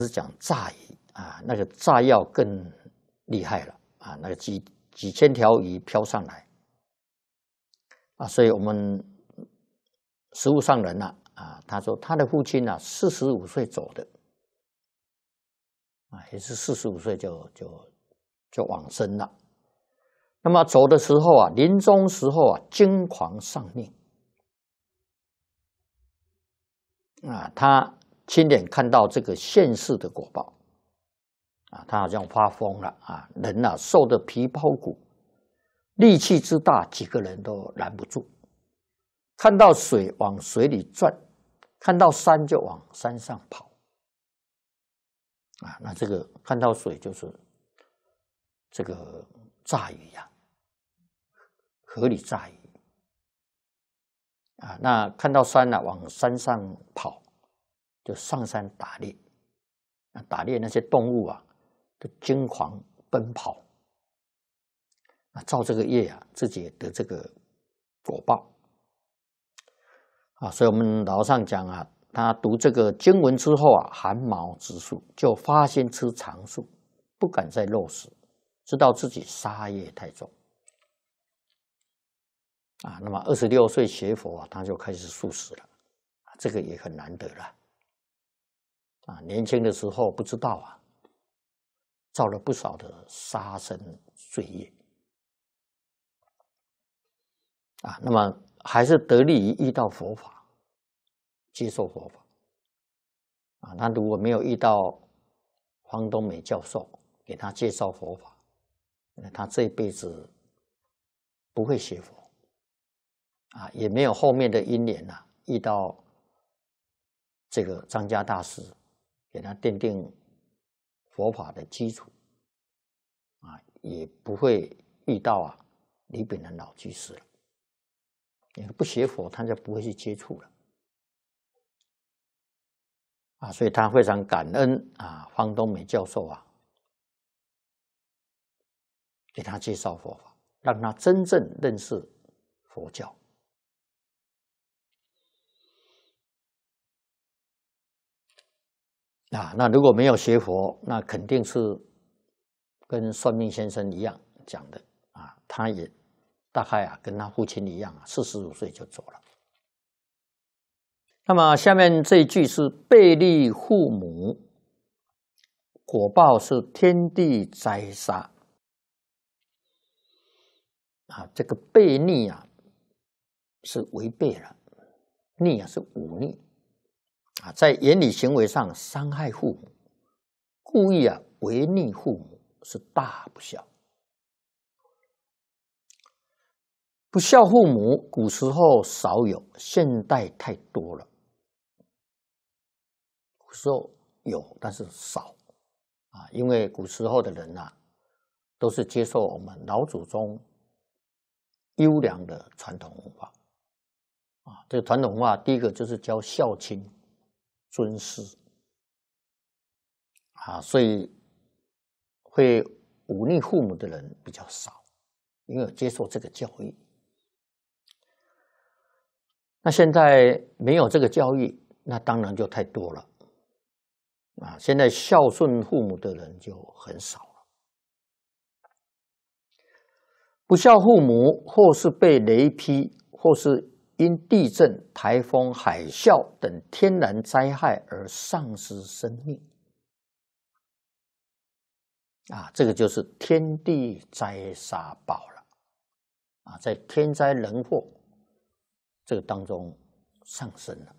是讲炸鱼啊，那个炸药更厉害了啊，那个几千条鱼飘上来啊，所以我们实务上人啊，他说他的父亲45岁走的啊，也是45岁就往生了。那么走的时候临终时候惊狂丧命啊，他亲眼看到这个现世的果报啊，他好像发疯了啊，人瘦得皮包骨，力气之大，几个人都拦不住。看到水往水里转，看到山就往山上跑啊，那这个看到水就是这个炸鱼河里炸鱼啊，那看到山往山上跑，就上山打猎，打猎那些动物都惊狂奔跑，造这个业自己也得这个果报啊。所以我们老上讲他读这个经文之后寒毛直竖，就发心吃长素，不敢再肉食，知道自己杀业太重啊。那么26岁学佛他就开始素食了，这个也很难得了啊。年轻的时候不知道造了不少的杀生罪业啊。那么还是得利于遇到佛法，接受佛法啊。他如果没有遇到黄东美教授给他介绍佛法，他这一辈子不会学佛啊，也没有后面的因缘遇到这个张家大师给他奠定佛法的基础啊，也不会遇到李炳南老居士了。不学佛，他就不会去接触了啊，所以他非常感恩方东美教授给他介绍佛法，让他真正认识佛教啊。那如果没有学佛，那肯定是跟算命先生一样讲的他也大概跟他父亲一样45岁就走了。那么下面这一句是背逆父母，果报是天地灾杀这个背逆是违背了，逆是忤逆在言语行为上伤害父母，故意违逆父母是大不孝。不孝父母古时候少有，现代太多了。古时候有，但是少因为古时候的人都是接受我们老祖宗优良的传统文化这个传统文化第一个就是教孝亲尊师所以会忤逆父母的人比较少，因为有接受这个教育。那现在没有这个教育，那当然就太多了现在孝顺父母的人就很少了。不孝父母，或是被雷劈，或是因地震、台风、海啸等天然灾害而丧失生命这个就是天地灾杀报了在天灾人祸这个当中上升了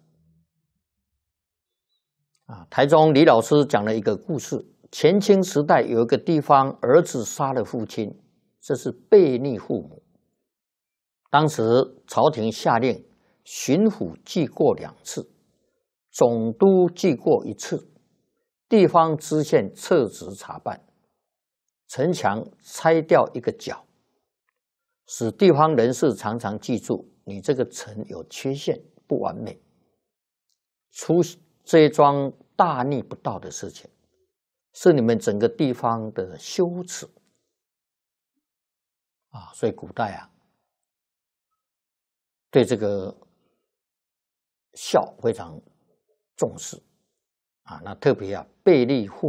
台中李老师讲了一个故事，前清时代有一个地方儿子杀了父亲，这是背逆父母。当时朝廷下令巡抚记过2次，总督记过1次，地方知县撤职查办，城墙拆掉一个角，使地方人士常常记住你这个城有缺陷不完美，出这一桩大逆不道的事情，是你们整个地方的羞耻所以古代对这个孝非常重视那特别背逆父